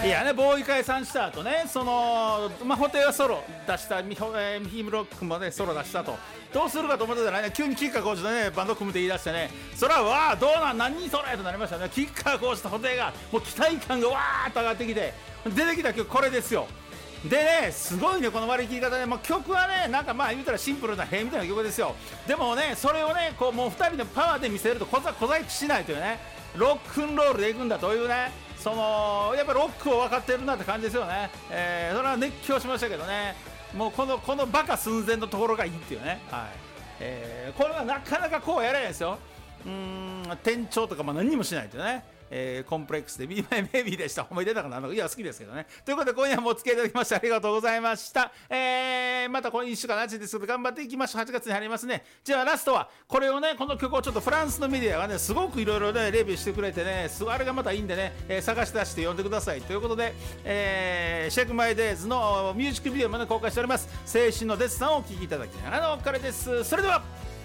いやね、ボーイ解散した後ね、その布袋はソロ出した、ミヒムロックもねソロ出したと、どうするかと思ってたらね、急に吉川晃司とねバンド組むって言い出してね、それはわあどうなん何人それとなりましたね。吉川晃司と布袋がもう期待感がわーっと上がってきて、出てきた曲これですよ。でね、すごいねこの割り切り方で、曲はねなんか言うたらシンプルな平みたいな曲ですよ。でもねそれをねこうもう2人のパワーで見せると小細工しないというね、ロックンロールでいくんだというね、そのやっぱロックを分かってるなって感じですよね。それは熱狂しましたけどね、もうこのバカ寸前のところがいいっていうね、はい、これはなかなかこうやらないですよ。転調とか何にもしないとね、コンプレックスで Be My Baby でした。思い出たかな、いや好きですけどね。ということで今夜もお付き合いいただきましてありがとうございました。また今1週間の暑いですけど頑張っていきましょう。8月に入りますね。じゃあラストはこれをね、この曲をちょっとフランスのメディアがねすごくいろいろねレビューしてくれてね、あれがまたいいんでね、探し出して読んでくださいということで、シェイクマイデイズのミュージックビデオもね公開しております。青春のデッサンをお聴きいただきながらのお別れです。それでは